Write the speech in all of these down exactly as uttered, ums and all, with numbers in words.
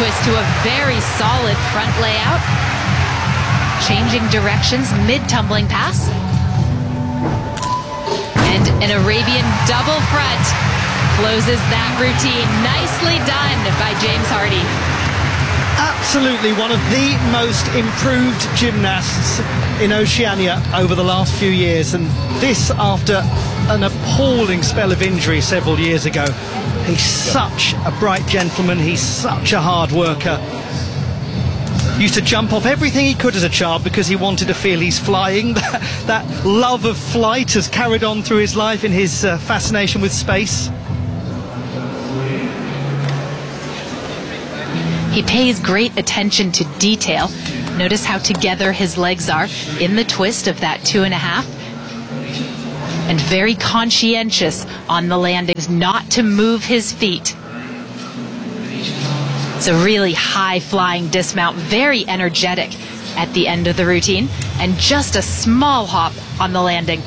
twist to a very solid front layout. Changing directions mid-tumbling pass. And an Arabian double front closes that routine. Nicely done by James Hardy. Absolutely one of the most improved gymnasts in Oceania over the last few years, and this after an appalling spell of injury several years ago. He's such a bright gentleman, he's such a hard worker. Used to jump off everything he could as a child because he wanted to feel he's flying. That, that love of flight has carried on through his life in his uh, fascination with space. He pays great attention to detail. Notice how together his legs are in the twist of that two and a half. And very conscientious on the landings, not to move his feet. It's a really high-flying dismount, very energetic at the end of the routine, and just a small hop on the landing.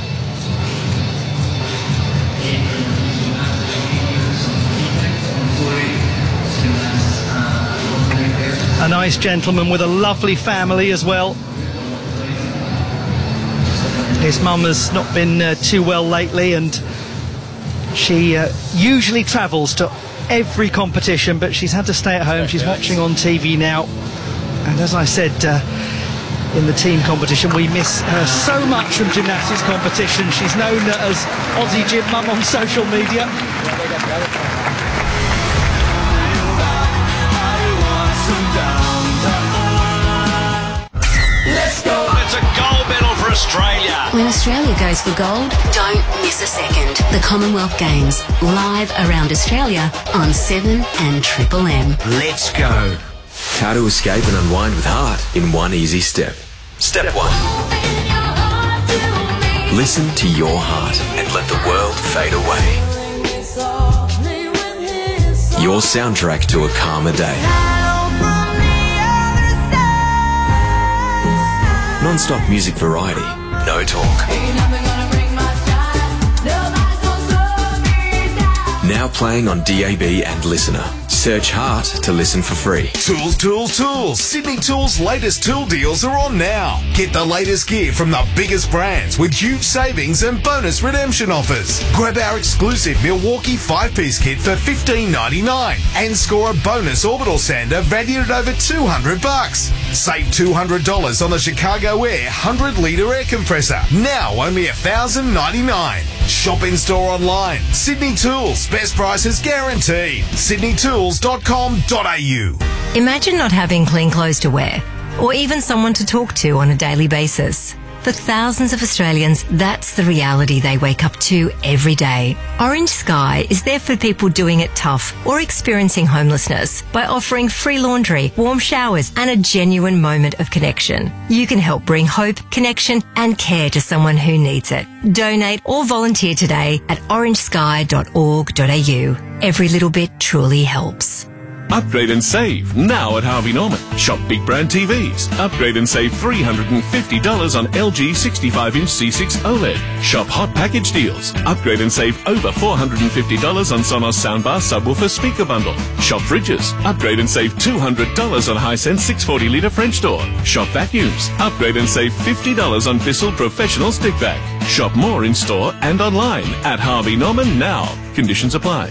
A nice gentleman with a lovely family as well. His mum has not been uh, too well lately, and she uh, usually travels to every competition, but she's had to stay at home. She's watching on T V now, and as I said uh, in the team competition, we miss her so much from gymnastics competition. She's known as Aussie Gym Mum on social media. Let's go! It's a gold medal for Australia. When Australia goes for gold, don't miss a second. The Commonwealth Games, live around Australia on seven and Triple M. Let's go. How to escape and unwind with heart in one easy step. Step one. Listen to your heart and let the world fade away. Your soundtrack to a calmer day. Non-stop music variety, no talk. Now playing on D A B and Listener. Search Heart to listen for free. Tools, tools, tools. Sydney Tools' latest tool deals are on now. Get the latest gear from the biggest brands with huge savings and bonus redemption offers. Grab our exclusive Milwaukee five-piece kit for fifteen ninety-nine and score a bonus orbital sander valued at over two hundred bucks. Save two hundred dollars on the Chicago Air one hundred litre air compressor. Now only one thousand ninety-nine dollars. Shop in store online. Sydney Tools. Best prices guaranteed. sydney tools dot com dot a u. Imagine not having clean clothes to wear, or even someone to talk to on a daily basis. For thousands of Australians, that's the reality they wake up to every day. Orange Sky is there for people doing it tough or experiencing homelessness by offering free laundry, warm showers, and a genuine moment of connection. You can help bring hope, connection, and care to someone who needs it. Donate or volunteer today at orange sky dot org dot a u. Every little bit truly helps. Upgrade and save now at Harvey Norman. Shop big brand T Vs. Upgrade and save three hundred fifty dollars on L G sixty-five inch C six OLED. Shop hot package deals. Upgrade and save over four hundred fifty dollars on Sonos soundbar subwoofer speaker bundle. Shop fridges. Upgrade and save two hundred dollars on Hisense six hundred forty litre French door. Shop vacuums. Upgrade and save fifty dollars on Bissell Professional stick vac. Shop more in store and online at Harvey Norman now. Conditions apply.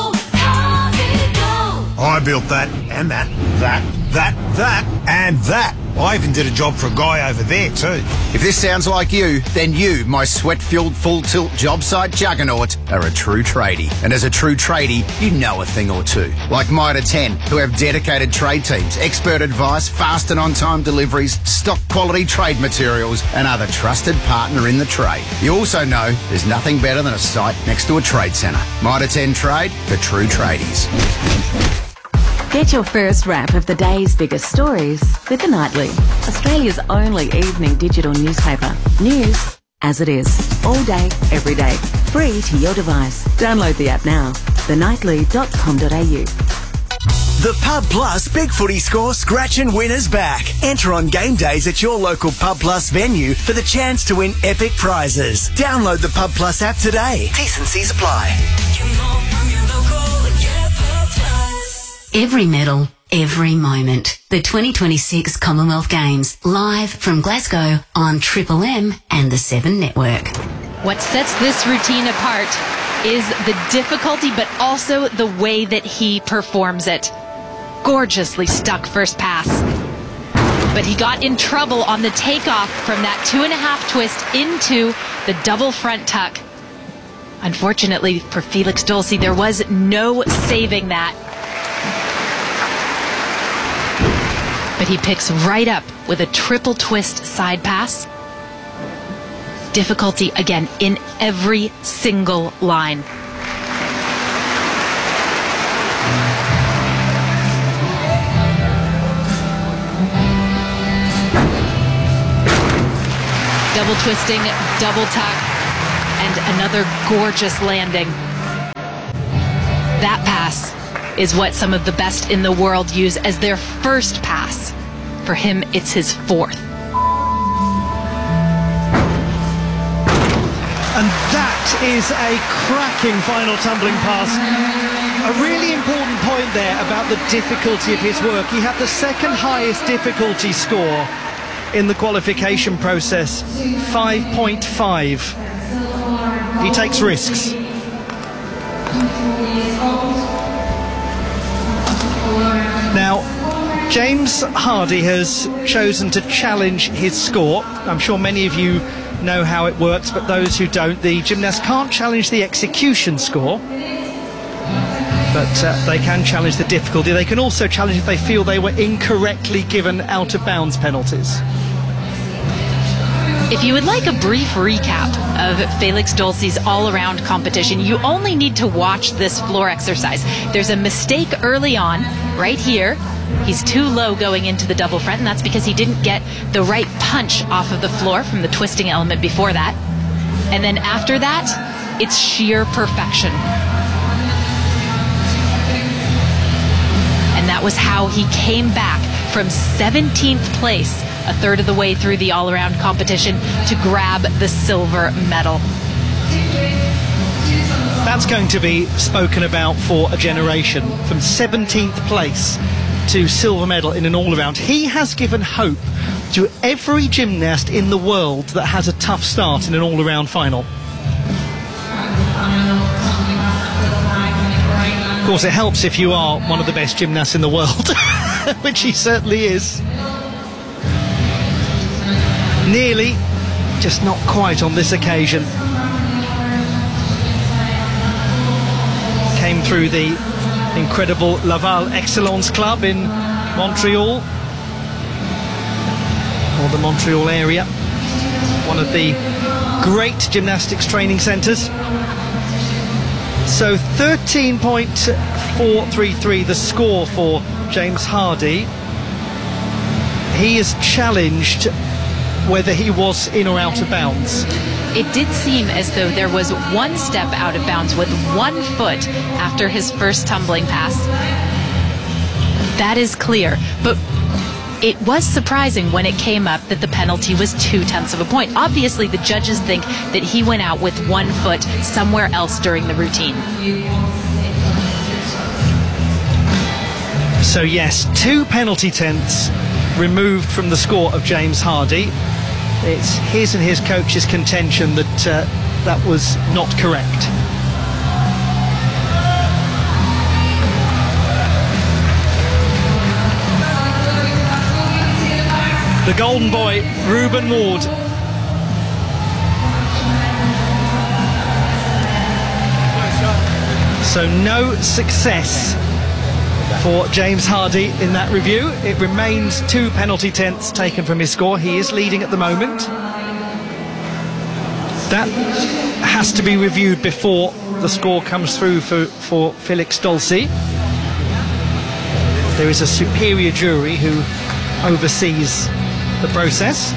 I built that, and that, that, that, that, and that. I even did a job for a guy over there too. If this sounds like you, then you, my sweat-filled full-tilt job site juggernaut, are a true tradie. And as a true tradie, you know a thing or two. Like Mitre ten, who have dedicated trade teams, expert advice, fast and on-time deliveries, stock quality trade materials, and are the trusted partner in the trade. You also know there's nothing better than a site next to a trade centre. Mitre ten Trade for true tradies. Get your first wrap of the day's biggest stories with The Nightly, Australia's only evening digital newspaper. News as it is, all day, every day, free to your device. Download the app now, the nightly dot com dot a u. The Pub Plus Big Footy Score Scratch and Win is back. Enter on game days at your local Pub Plus venue for the chance to win epic prizes. Download the Pub Plus app today. T's and C's apply. Every medal, every moment. The twenty twenty-six Commonwealth Games, live from Glasgow on Triple M and the Seven Network. What sets this routine apart is the difficulty, but also the way that he performs it. Gorgeously stuck first pass. But he got in trouble on the takeoff from that two and a half twist into the double front tuck. Unfortunately for Felix Dulce, there was no saving that. But he picks right up with a triple twist side pass. Difficulty, again, in every single line. Double twisting, double tuck, and another gorgeous landing. That pass is what some of the best in the world use as their first pass. For him, it's his fourth. And that is a cracking final tumbling pass. A really important point there about the difficulty of his work. He had the second highest difficulty score in the qualification process, five point five. He takes risks. Now, James Hardy has chosen to challenge his score. I'm sure many of you know how it works, but those who don't, the gymnast can't challenge the execution score, but uh, they can challenge the difficulty. They can also challenge if they feel they were incorrectly given out of bounds penalties. If you would like a brief recap of Felix Dulce's all-around competition, you only need to watch this floor exercise. There's a mistake early on, right here. He's too low going into the double front, and that's because he didn't get the right punch off of the floor from the twisting element before that. And then after that, it's sheer perfection. And that was how he came back from seventeenth place, a third of the way through the all-around competition, to grab the silver medal. That's going to be spoken about for a generation. From seventeenth place to silver medal in an all-around. He has given hope to every gymnast in the world that has a tough start in an all-around final. Of course, it helps if you are one of the best gymnasts in the world, which he certainly is. Nearly, just not quite on this occasion. Came through the incredible Laval Excellence Club in Montreal, or the Montreal area, one of the great gymnastics training centres. So thirteen point four three three the score for James Hardy. He is challenged whether he was in or out of bounds. It did seem as though there was one step out of bounds with one foot after his first tumbling pass. That is clear, but it was surprising when it came up that the penalty was two tenths of a point. Obviously, the judges think that he went out with one foot somewhere else during the routine. So yes, two penalty tenths removed from the score of James Hardy. It's his and his coach's contention that uh, that was not correct. The golden boy, Ruben Ward. So no success for James Hardy in that review. It remains two penalty tenths taken from his score. He is leading at the moment. That has to be reviewed before the score comes through for, for Felix Dulce. There is a superior jury who oversees the process.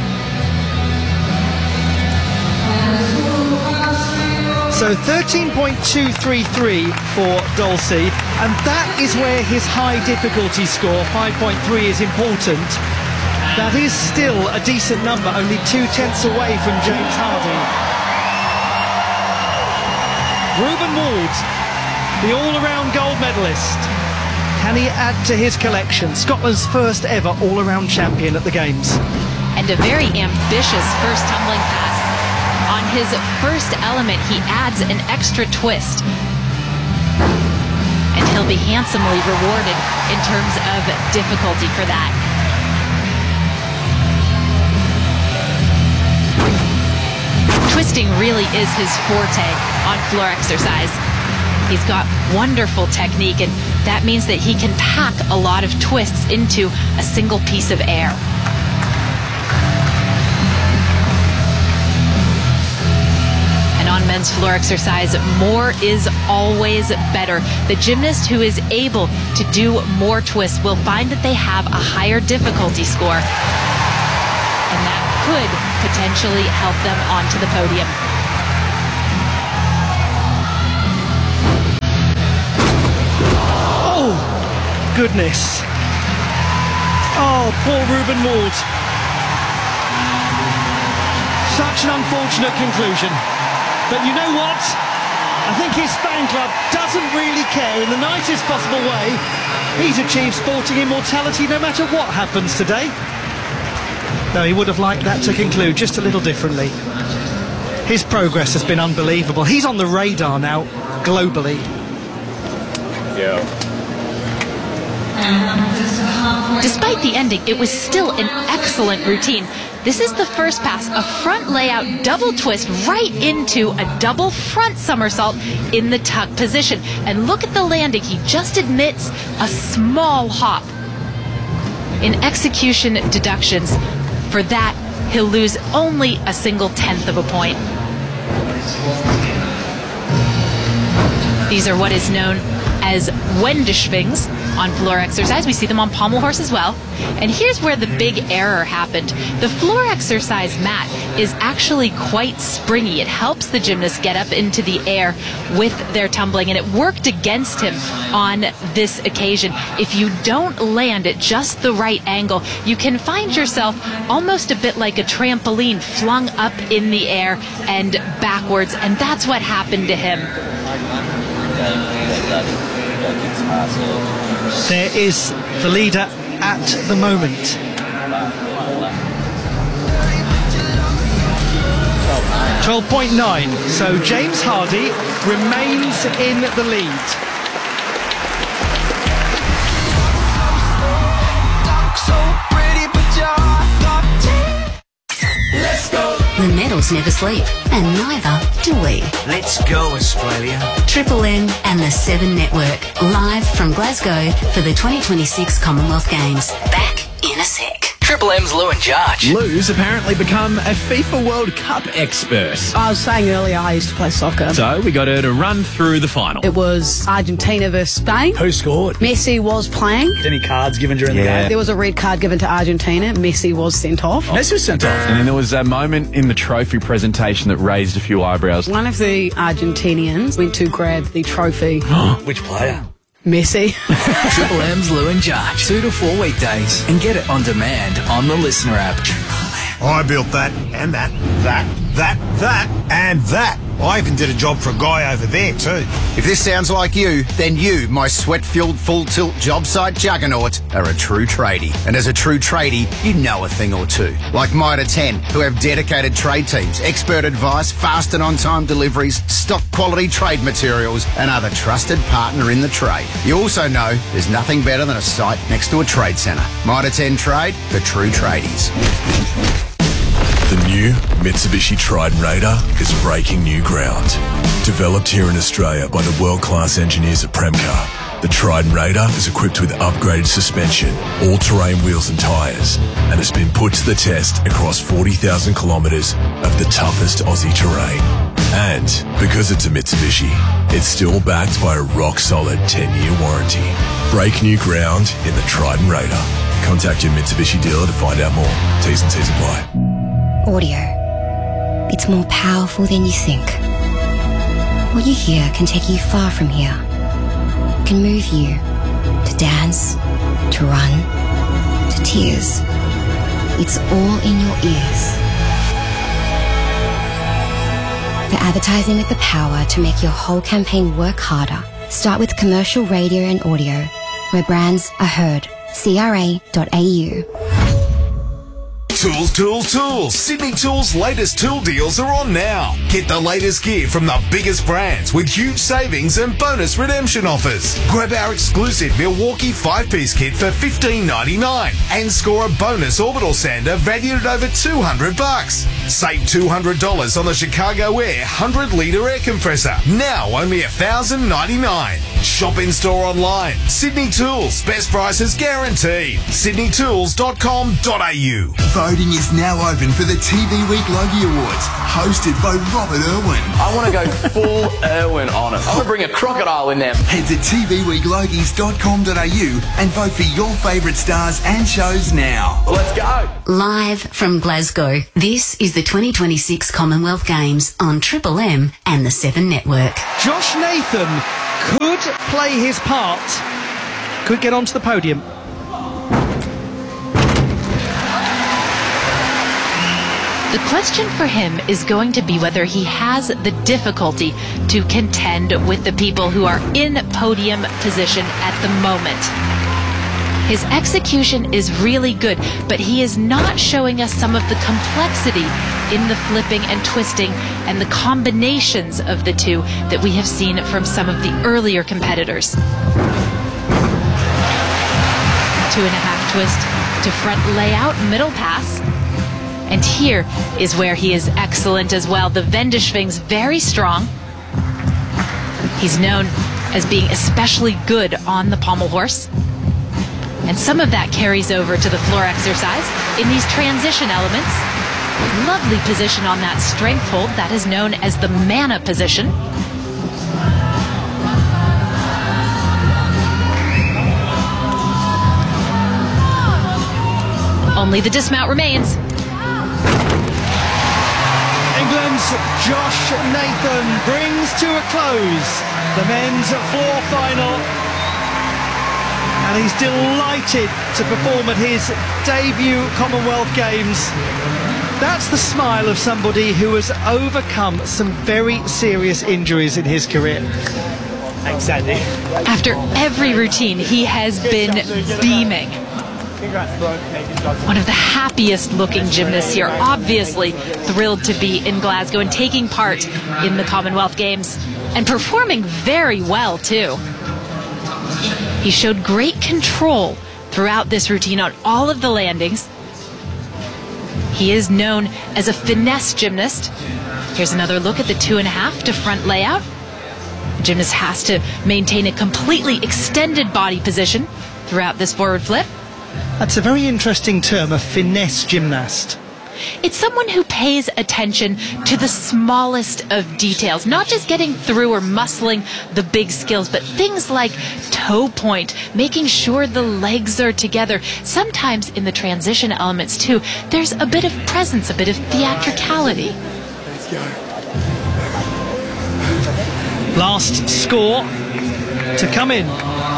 So thirteen point two three three for Dulce, and that is where his high difficulty score, five point three, is important. That is still a decent number, only two tenths away from James Hardy. Ruben Ward, the all-around gold medalist, Can he add to his collection? Scotland's first ever all-around champion at the Games. And a very ambitious first tumbling pass. On his first element, he adds an extra twist. And he'll be handsomely rewarded in terms of difficulty for that. Twisting really is his forte on floor exercise. He's got wonderful technique, and that means that he can pack a lot of twists into a single piece of air. And on men's floor exercise, more is always better. The gymnast who is able to do more twists will find that they have a higher difficulty score, and that could potentially help them onto the podium. Oh, goodness. Oh, poor Ruben Ward. Such an unfortunate conclusion. But you know what? I think his fan club doesn't really care. In the nicest possible way, he's achieved sporting immortality no matter what happens today. Though he would have liked that to conclude just a little differently. His progress has been unbelievable. He's on the radar now, globally. Yeah. Despite the ending, it was still an excellent routine. This is the first pass, a front layout double twist right into a double front somersault in the tuck position. And look at the landing. He just admits a small hop. In execution deductions, for that, he'll lose only a single tenth of a point. These are what is known as Wendeschwings on floor exercise. We see them on pommel horse as well. And here's where the big error happened. The floor exercise mat is actually quite springy. It helps the gymnast get up into the air with their tumbling, and it worked against him on this occasion. If you don't land at just the right angle, you can find yourself almost a bit like a trampoline flung up in the air and backwards, and that's what happened to him. There is the leader at the moment. twelve point nine, so James Hardy remains in the lead. The medals never sleep, and neither do we. Let's go, Australia. Triple M and the Seven Network, live from Glasgow for the twenty twenty-six Commonwealth Games. Back in a sec. Triple M's Lou and Judge. Lou's apparently become a FIFA World Cup expert. I was saying earlier I used to play soccer. So we got her to run through the final. It was Argentina versus Spain. Who scored? Messi was playing. Any cards given during yeah. the game? There was a red card given to Argentina. Messi was sent off. Oh. Messi was sent off. And then there was a moment in the trophy presentation that raised a few eyebrows. One of the Argentinians went to grab the trophy. Which player? Messi. Triple M's Lou and Judge. Two to four weekdays. And get it on demand on the Listener app. I built that, and that, that, that, that, and that. I even did a job for a guy over there too. If this sounds like you, then you, my sweat-fueled full-tilt job site juggernaut, are a true tradie. And as a true tradie, you know a thing or two. Like Mitre ten, who have dedicated trade teams, expert advice, fast and on-time deliveries, stock quality trade materials, and are the trusted partner in the trade. You also know there's nothing better than a site next to a trade centre. Mitre ten Trade, the true tradies. The new Mitsubishi Triton Raider is breaking new ground. Developed here in Australia by the world-class engineers at Premcar, the Triton Raider is equipped with upgraded suspension, all-terrain wheels and tyres, and has been put to the test across forty thousand kilometres of the toughest Aussie terrain. And because it's a Mitsubishi, it's still backed by a rock-solid ten-year warranty. Break new ground in the Triton Raider. Contact your Mitsubishi dealer to find out more. T's and C's apply. Audio. It's more powerful than you think. What you hear can take you far from here. It can move you to dance, to run, to tears. It's all in your ears. For advertising with the power to make your whole campaign work harder, start with commercial radio and audio where brands are heard. C R A dot A U. Tools, tools, tools. Sydney Tools' latest tool deals are on now. Get the latest gear from the biggest brands with huge savings and bonus redemption offers. Grab our exclusive Milwaukee five-piece kit for fifteen ninety-nine and score a bonus orbital sander valued at over two hundred bucks. Save two hundred dollars on the Chicago Air one hundred litre air compressor. Now only one thousand ninety-nine dollars. Shop in store online. Sydney Tools. Best prices guaranteed. sydney tools dot com dot a u. Voting is now open for the T V Week Logie Awards, hosted by Robert Irwin. I want to go full Irwin on it. I want to bring a crocodile in there. Head to t v week logies dot com dot a u and vote for your favourite stars and shows now. Let's go. Live from Glasgow, this is the twenty twenty-six Commonwealth Games on Triple M and the Seven Network. Josh Nathan could play his part, could get onto the podium. The question for him is going to be whether he has the difficulty to contend with the people who are in podium position at the moment. His execution is really good, but he is not showing us some of the complexity in the flipping and twisting and the combinations of the two that we have seen from some of the earlier competitors. Two and a half twist to front layout, middle pass. And here is where he is excellent as well. The Wendeschwing's very strong. He's known as being especially good on the pommel horse. And some of that carries over to the floor exercise in these transition elements. Lovely position on that strength hold. That is known as the mana position. Only the dismount remains. England's Josh Nathan brings to a close the men's floor final. And he's delighted to perform at his debut Commonwealth Games. That's the smile of somebody who has overcome some very serious injuries in his career. Thanks, Andy. After every routine, he has been beaming. One of the happiest looking gymnasts here, obviously thrilled to be in Glasgow and taking part in the Commonwealth Games and performing very well too. He showed great control throughout this routine on all of the landings. He is known as a finesse gymnast. Here's another look at the two and a half to front layout. The gymnast has to maintain a completely extended body position throughout this forward flip. That's a very interesting term, a finesse gymnast. It's someone who pays attention to the smallest of details, not just getting through or muscling the big skills, but things like toe point, making sure the legs are together. Sometimes in the transition elements too, there's a bit of presence, a bit of theatricality. Let's go. Last score to come in.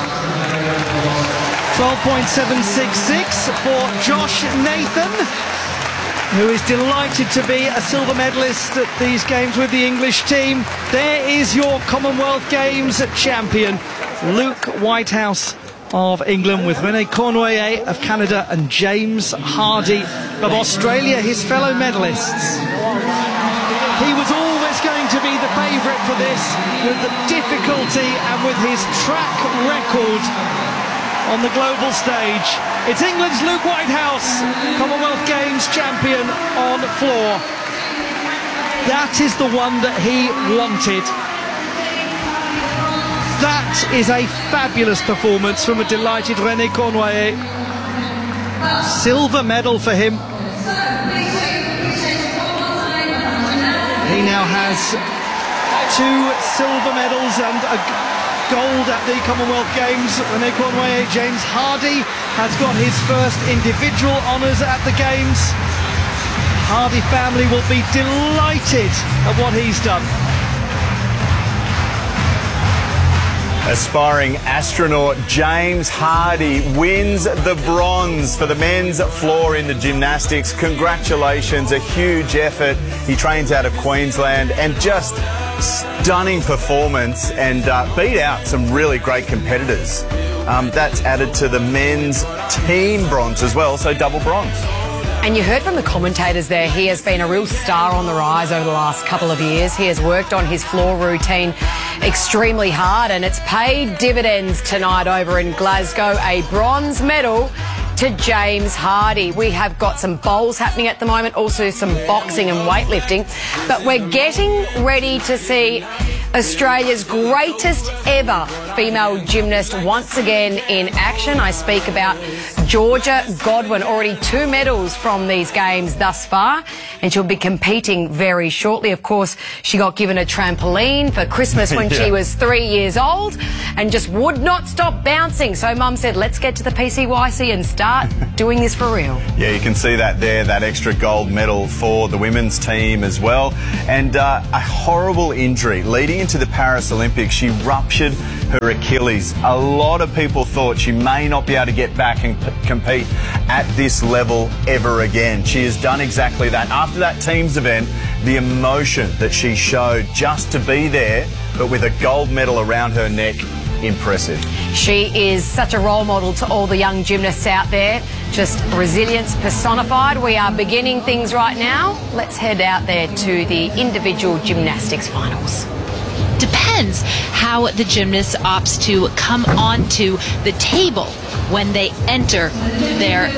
twelve point seven six six for Josh Nathan, who is delighted to be a silver medalist at these games with the English team. There is your Commonwealth Games champion, Luke Whitehouse of England, with René Cournoyer of Canada and James Hardy of Australia, his fellow medalists. He was always going to be the favourite for this, with the difficulty and with his track record on the global stage. It's England's Luke Whitehouse, Commonwealth Games champion on floor. That is the one that he wanted. That is a fabulous performance from a delighted René Cournoyer. Silver medal for him. He now has two silver medals and a gold at the Commonwealth Games. René Cournoyer, James Hardy has got his first individual honours at the Games. Hardy family will be delighted at what he's done. Aspiring astronaut James Hardy wins the bronze for the men's floor in the gymnastics. Congratulations, a huge effort. He trains out of Queensland and just stunning performance and uh, beat out some really great competitors. Um, that's added to the men's team bronze as well, so double bronze. And you heard from the commentators there, he has been a real star on the rise over the last couple of years. He has worked on his floor routine extremely hard, and it's paid dividends tonight over in Glasgow. A bronze medal to James Hardy. We have got some bowls happening at the moment, also some boxing and weightlifting, but we're getting ready to see Australia's greatest ever female gymnast once again in action. I speak about Georgia Godwin, already two medals from these games thus far, and she'll be competing very shortly. Of course, she got given a trampoline for Christmas when yeah. she was three years old and just would not stop bouncing. So Mum said, let's get to the P C Y C and start doing this for real. Yeah, you can see that there, that extra gold medal for the women's team as well. And uh, a horrible injury leading into the Paris Olympics. She ruptured her Achilles. A lot of people thought she may not be able to get back and p- compete at this level ever again. She has done exactly that. After that teams event, the emotion that she showed just to be there, but with a gold medal around her neck, impressive. She is such a role model to all the young gymnasts out there. Just resilience personified. We are beginning things right now. Let's head out there to the individual gymnastics finals. Depends how the gymnast opts to come onto the table when they enter their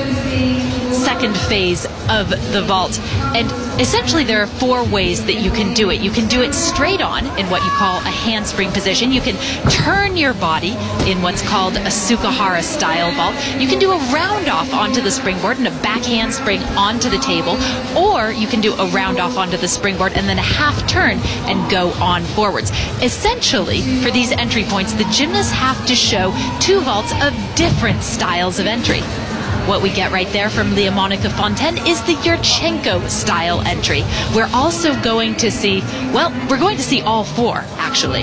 second phase of the vault. And essentially there are four ways that you can do it. You can do it straight on in what you call a handspring position. You can turn your body in what's called a Sukahara style vault. You can do a round off onto the springboard and a back handspring onto the table, or you can do a round off onto the springboard and then a half turn and go on forwards. Essentially, for these entry points, the gymnasts have to show two vaults of different styles of entry. What we get right there from Leah Monica Fontaine is the Yurchenko style entry. We're also going to see, well, we're going to see all four, actually.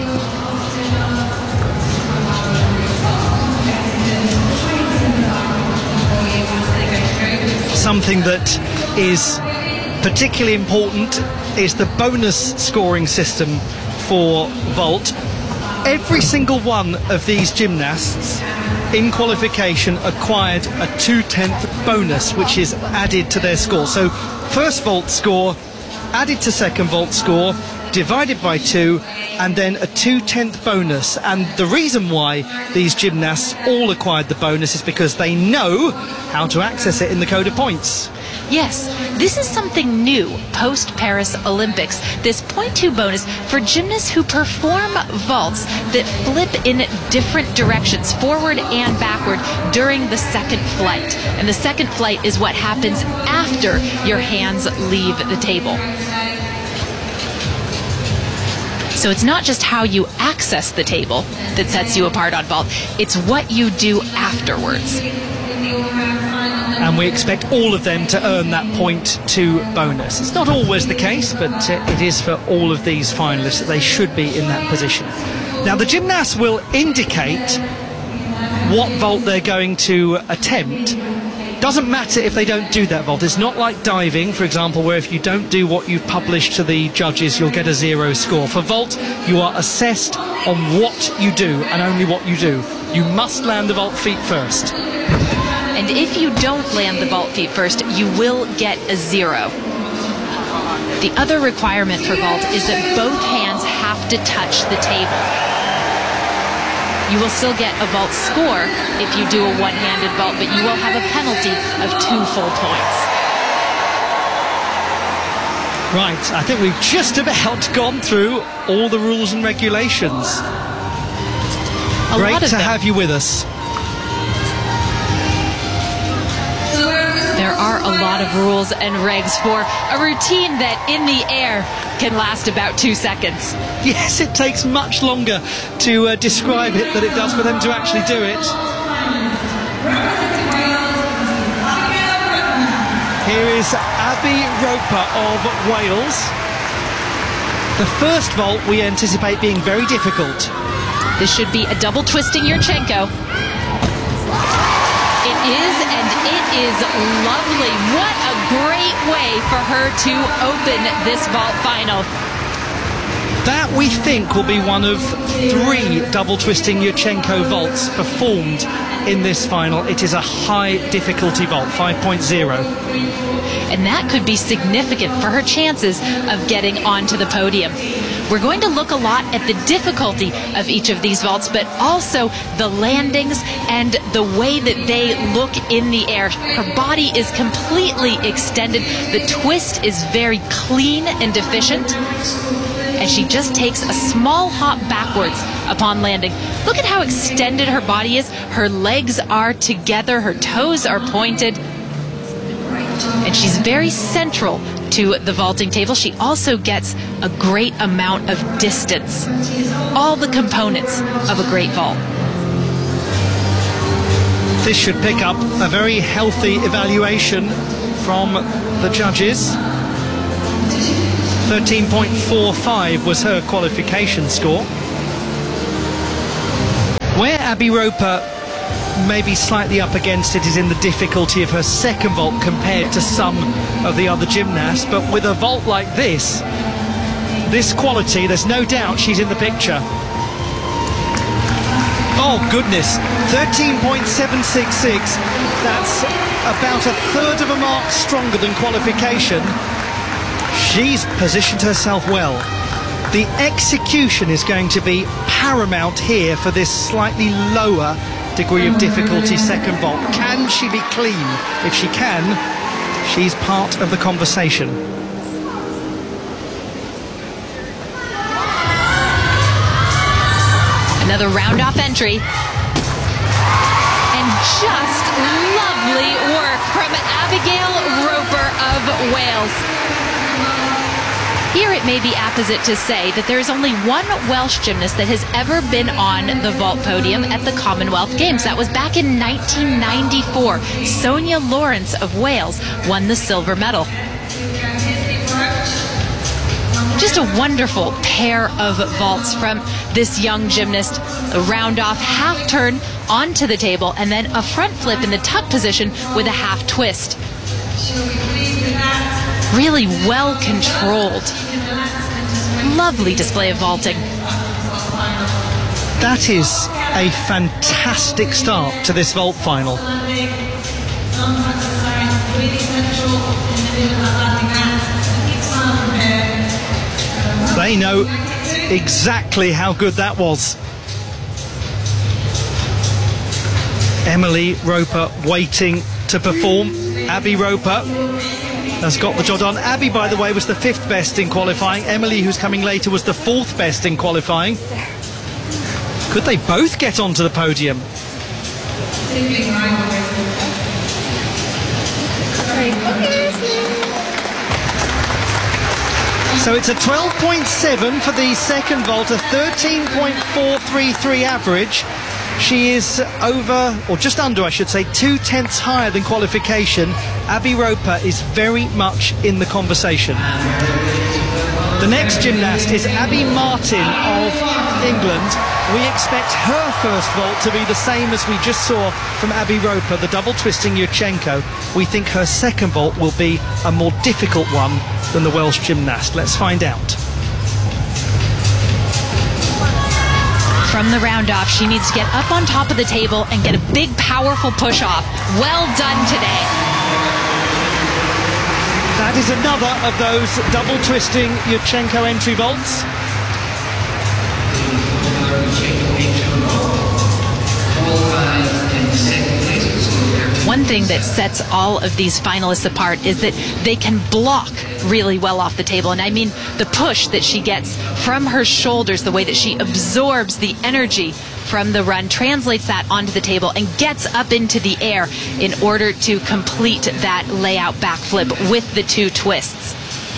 Something that is particularly important is the bonus scoring system for vault. Every single one of these gymnasts in qualification acquired a two-tenth bonus, which is added to their score. So first vault score added to second vault score, divided by two, and then a two-tenth bonus. And the reason why these gymnasts all acquired the bonus is because they know how to access it in the code of points. Yes, this is something new post-Paris Olympics, this point two bonus for gymnasts who perform vaults that flip in different directions, forward and backward, during the second flight. And the second flight is what happens after your hands leave the table. So it's not just how you access the table that sets you apart on vault, it's what you do afterwards. And we expect all of them to earn that point two bonus. It's not always the case, but uh, it is for all of these finalists that they should be in that position. Now the gymnasts will indicate what vault they're going to attempt. Doesn't matter if they don't do that vault. It's not like diving, for example, where if you don't do what you've published to the judges, you'll get a zero score. For vault, you are assessed on what you do and only what you do. You must land the vault feet first. And if you don't land the vault feet first, you will get a zero. The other requirement for vault is that both hands have to touch the table. You will still get a vault score if you do a one-handed vault, but you will have a penalty of two full points. Right, I think we've just about gone through all the rules and regulations. A Great lot of to them. have you with us. There are a lot of rules and regs for a routine that in the air can last about two seconds. Yes, it takes much longer to uh, describe it than it does for them to actually do it. Here is Abby Roper of Wales. The first vault we anticipate being very difficult. This should be a double twisting Yurchenko. It is, and it is lovely. What a great way for her to open this vault final. That, we think, will be one of three double-twisting Yurchenko vaults performed in this final. It is a high difficulty vault, five point oh. And that could be significant for her chances of getting onto the podium. We're going to look a lot at the difficulty of each of these vaults, but also the landings and the way that they look in the air. Her body is completely extended. The twist is very clean and efficient. And she just takes a small hop backwards upon landing. Look at how extended her body is. Her legs are together, her toes are pointed. And she's very central to the vaulting table. She also gets a great amount of distance. All the components of a great vault. This should pick up a very healthy evaluation from the judges. thirteen point four five was her qualification score. Where Abby Roper may be slightly up against it is in the difficulty of her second vault compared to some of the other gymnasts, but with a vault like this, this quality, there's no doubt she's in the picture. Oh goodness, thirteen point seven six six, that's about a third of a mark stronger than qualification. She's positioned herself well. The execution is going to be paramount here for this slightly lower degree of difficulty second vault. Can she be clean? If she can, she's part of the conversation. Another round-off entry. And just lovely work from Abigail Roper of Wales. Here it may be apposite to say that there is only one Welsh gymnast that has ever been on the vault podium at the Commonwealth Games. That was back in nineteen ninety-four. Sonia Lawrence of Wales won the silver medal. Just a wonderful pair of vaults from this young gymnast. A round-off half turn onto the table and then a front flip in the tuck position with a half twist. Really well controlled. Lovely display of vaulting. That is a fantastic start to this vault final. They know exactly how good that was. Emily Roper waiting to perform. Abby Roper has got the job done. Abby, by the way, was the fifth best in qualifying. Emily, who's coming later, was the fourth best in qualifying. Could they both get onto the podium? So it's a twelve point seven for the second vault, a thirteen point four three three average. She is over, or just under, I should say, two tenths higher than qualification. Abby Roper is very much in the conversation. The next gymnast is Abby Martin of England. We expect her first vault to be the same as we just saw from Abby Roper, the double twisting Yurchenko. We think her second vault will be a more difficult one than the Welsh gymnast. Let's find out. From the round-off, she needs to get up on top of the table and get a big, powerful push-off. Well done today. That is another of those double-twisting Yurchenko entry vaults. One thing that sets all of these finalists apart is that they can block really well off the table. And I mean the push that she gets from her shoulders, the way that she absorbs the energy from the run, translates that onto the table and gets up into the air in order to complete that layout backflip with the two twists.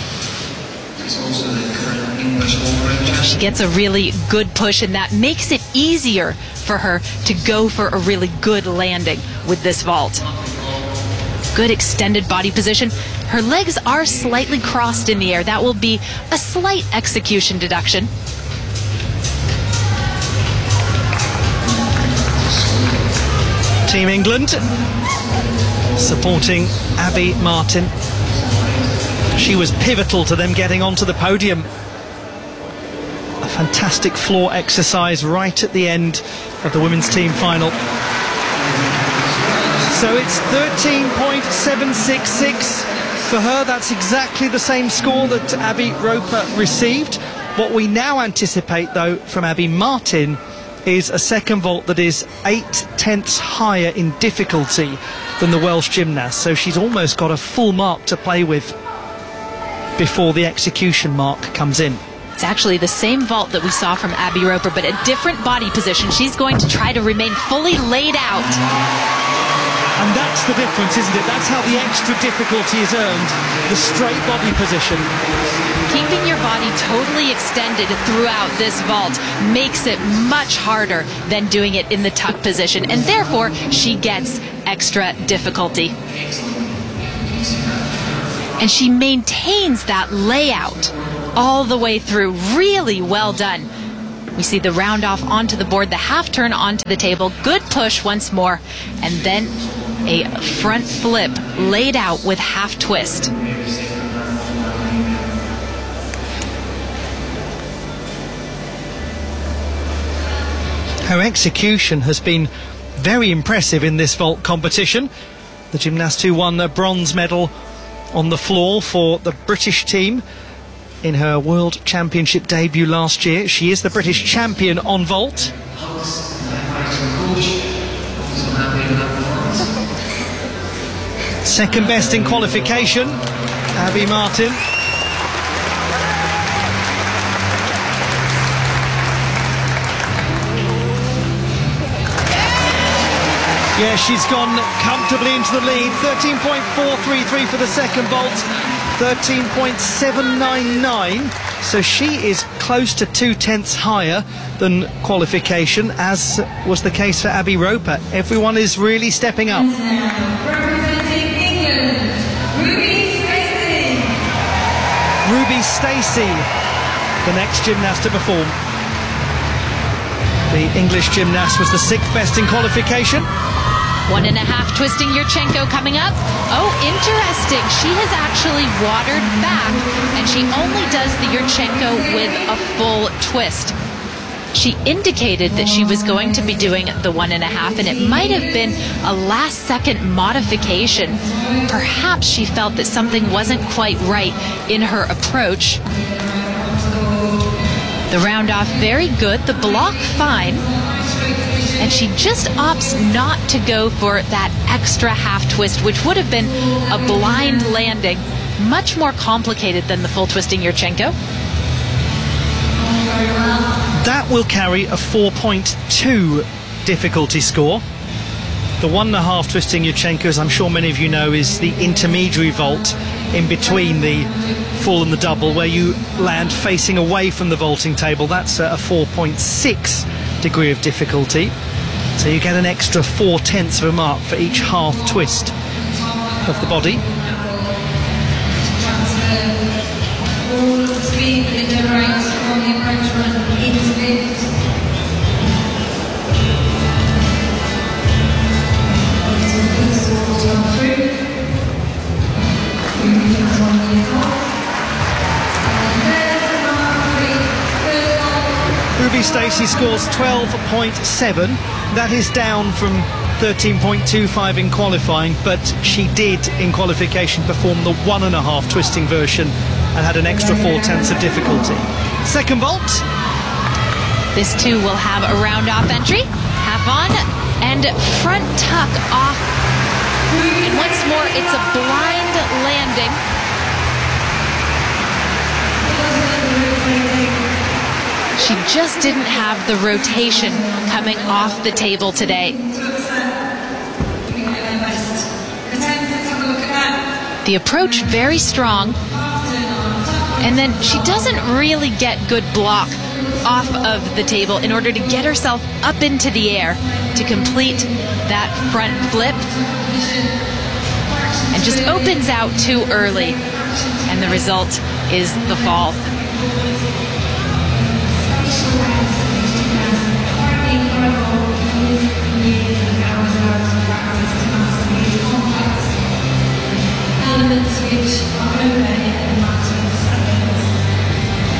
She gets a really good push, and that makes it easier for her to go for a really good landing with this vault. Good extended body position. Her legs are slightly crossed in the air. That will be a slight execution deduction. Team England supporting Abby Martin. She was pivotal to them getting onto the podium. fantastic floor exercise right at the end of the women's team final. So it's thirteen point seven six six for her. That's exactly the same score that Abby Roper received. What we now anticipate, though, from Abby Martin is a second vault that is eight tenths higher in difficulty than the Welsh gymnast. So she's almost got a full mark to play with before the execution mark comes in. It's actually the same vault that we saw from Abby Roper, but a different body position. She's going to try to remain fully laid out. And that's the difference, isn't it? That's how the extra difficulty is earned, the straight body position. Keeping your body totally extended throughout this vault makes it much harder than doing it in the tuck position, and therefore she gets extra difficulty. And she maintains that layout all the way through. Really well done. We see the round off onto the board, the half turn onto the table, good push once more, and then a front flip laid out with half twist. Her execution has been very impressive in this vault competition. The gymnast who won a bronze medal on the floor for the British team in her World Championship debut last year. She is the British champion on vault. Second best in qualification, Abby Martin. Yeah, she's gone comfortably into the lead. thirteen point four three three for the second vault, thirteen point seven nine nine. So she is close to two tenths higher than qualification, as was the case for Abby Roper. Everyone is really stepping up. Representing England, Ruby Stacey. Ruby Stacey, the next gymnast to perform. The English gymnast was the sixth best in qualification. One and a half twisting Yurchenko coming up. Oh, interesting. She has actually watered back, and she only does the Yurchenko with a full twist. She indicated that she was going to be doing the one and a half, and it might have been a last second modification. Perhaps she felt that something wasn't quite right in her approach. The round off very good, the block fine. And she just opts not to go for that extra half twist, which would have been a blind landing, much more complicated than the full twisting Yurchenko. That will carry a four point two difficulty score. The one and a half twisting Yurchenko, as I'm sure many of you know, is the intermediary vault in between the full and the double, where you land facing away from the vaulting table. That's a four point six degree of difficulty. So you get an extra four tenths of a mark for each half twist of the body. Ruby Stacey scores twelve point seven. That is down from thirteen point two five in qualifying, but she did in qualification perform the one and a half twisting version and had an extra four tenths of difficulty. Second vault. This too will have a round off entry. Half on and front tuck off. And once more, it's a blind landing. She just didn't have the rotation coming off the table today. The approach very strong, and then she doesn't really get good block off of the table in order to get herself up into the air to complete that front flip, and just opens out too early, and the result is the fall.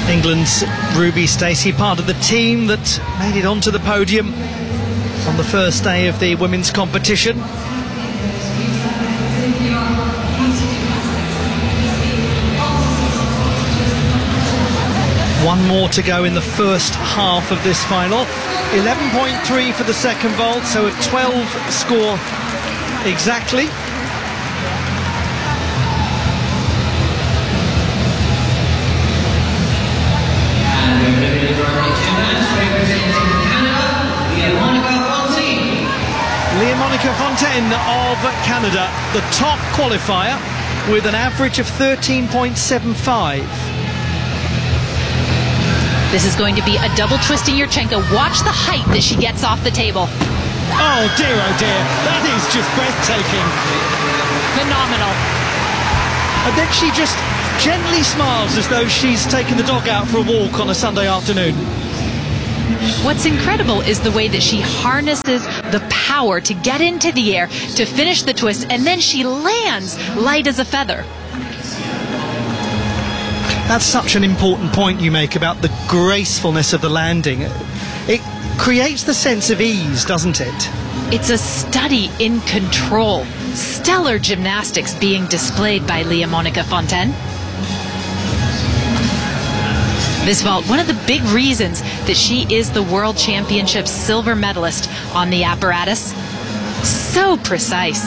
England's Ruby Stacey, part of the team that made it onto the podium on the first day of the women's competition. One more to go in the first half of this final. eleven point three for the second vault, so a twelve score exactly. Leah-Monica Fontaine of Canada, the top qualifier, with an average of thirteen point seven five. This is going to be a double twisting Yurchenko. Watch the height that she gets off the table. Oh dear, oh dear, that is just breathtaking. Phenomenal. And then she just gently smiles as though she's taken the dog out for a walk on a Sunday afternoon. What's incredible is the way that she harnesses the power to get into the air, to finish the twist, and then she lands light as a feather. That's such an important point you make about the gracefulness of the landing. It creates the sense of ease, doesn't it? It's a study in control. Stellar gymnastics being displayed by Leah-Monica Fontaine. This vault, one of the big reasons that she is the World Championship silver medalist on the apparatus. So precise.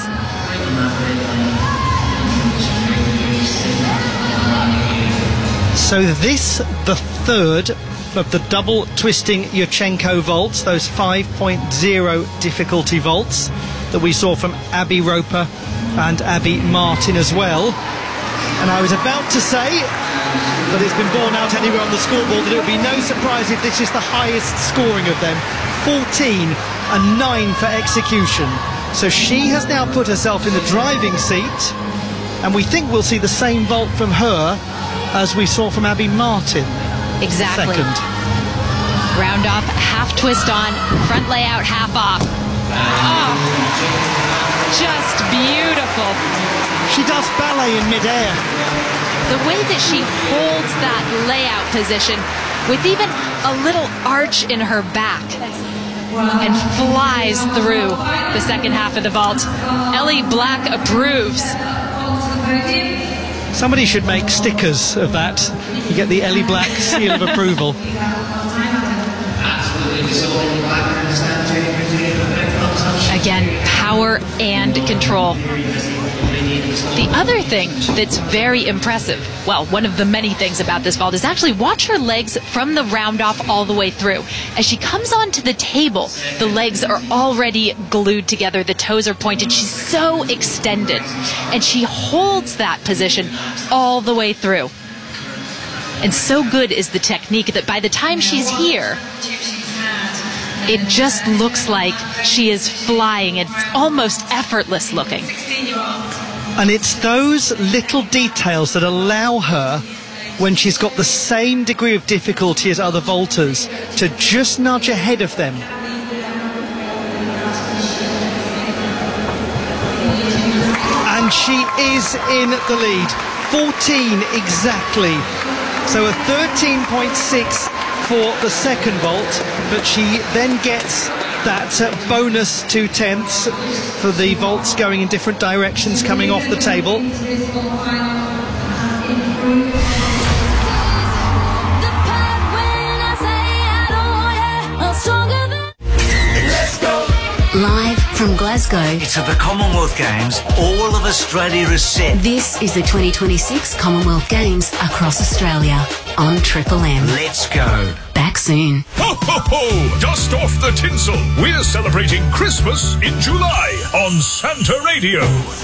So this, the third of the double twisting Yurchenko vaults, those five point oh difficulty vaults that we saw from Abby Roper and Abby Martin as well. And I was about to say, but it's been borne out anywhere on the scoreboard, that it would be no surprise if this is the highest scoring of them. fourteen and nine for execution. So she has now put herself in the driving seat, and we think we'll see the same vault from her as we saw from Abby Martin. Exactly. Second. Round off, half twist on, front layout, half off. Oh, just beautiful. She does ballet in midair. The way that she holds that layout position with even a little arch in her back and flies through the second half of the vault. Ellie Black approves. Somebody should make stickers of that. You get the Ellie Black seal of approval. Again, power and control. The other thing that's very impressive, well, one of the many things about this vault, is actually watch her legs from the round off all the way through. As she comes onto the table, the legs are already glued together, the toes are pointed, she's so extended, and she holds that position all the way through. And so good is the technique that by the time she's here, it just looks like she is flying. It's almost effortless looking. And it's those little details that allow her, when she's got the same degree of difficulty as other vaulters, to just nudge ahead of them. And she is in the lead. fourteen exactly. So a thirteen point six for the second vault, but she then gets that uh, bonus two tenths for the vaults going in different directions coming off the table. Live from Glasgow. It's at the Commonwealth Games. All of Australia is set. This is the twenty twenty-six Commonwealth Games across Australia on Triple M. Let's go. Back soon. Ho, ho, ho! Dust off the tinsel. We're celebrating Christmas in July on Santa Radio.